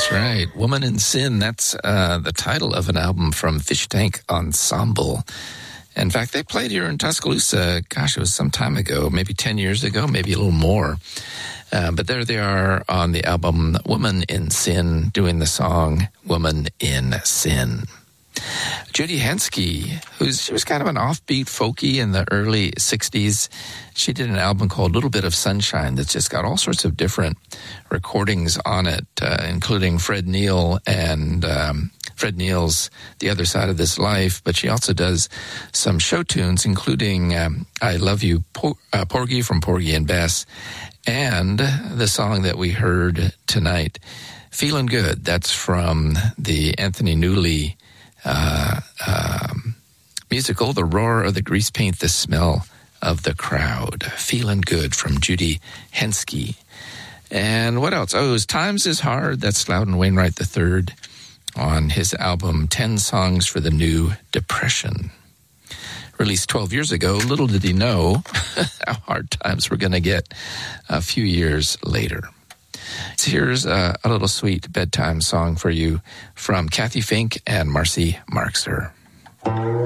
That's right. Woman in Sin. That's the title of an album from Fish Tank Ensemble. In fact, they played here in Tuscaloosa, gosh, it was some time ago, maybe 10 years ago, maybe a little more. But there they are on the album Woman in Sin, doing the song Woman in Sin. Judy Henske, she was kind of an offbeat folky in the early 60s. She did an album called Little Bit of Sunshine that's just got all sorts of different recordings on it, including Fred Neil and Fred Neil's The Other Side of This Life. But she also does some show tunes, including I Love You, Porgy from Porgy and Bess, and the song that we heard tonight, Feelin' Good. That's from the Anthony Newley musical, The Roar of the Grease Paint, The Smell of the Crowd. Feelin' Good from Judy Henske. And what else? Oh, it was Times is Hard. That's Loudon Wainwright III on his album 10 Songs for the New Depression. Released 12 years ago. Little did he know how hard times were going to get a few years later. So here's a little sweet bedtime song for you from Kathy Fink and Marcy Marxer.